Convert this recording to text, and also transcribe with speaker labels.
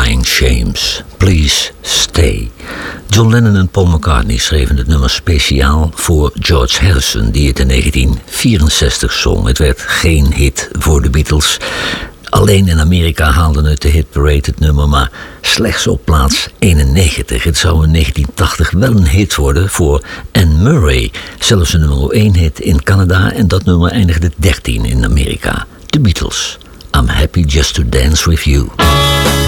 Speaker 1: Crying Shames, Please Stay. John Lennon en Paul McCartney schreven het nummer speciaal voor George Harrison, die het in 1964 zong. Het werd geen hit voor de Beatles. Alleen in Amerika haalde het de hitparade het nummer, maar slechts op plaats 91. Het zou in 1980 wel een hit worden voor Anne Murray. Zelfs een nummer 1 hit in Canada en dat nummer eindigde 13 in Amerika. De Beatles, I'm Happy Just to Dance With You.